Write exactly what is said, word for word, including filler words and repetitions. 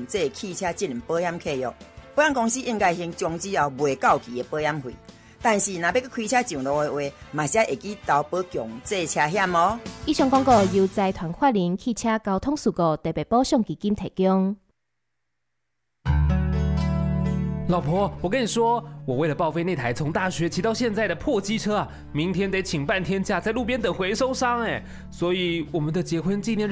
用这汽车责任保险契约，保险公司应该先终止后未到期的保险费。但是，若要去开车上路的话，嘛是要会记投保强制车险哦。 以上广告由财团法人汽车交通事故特别保障基金提供。 老婆，我跟你说，我为了报废那台从大学骑到现在的破机车啊，明天得请半天假在路边等回收商哎，所以我们的结婚纪念日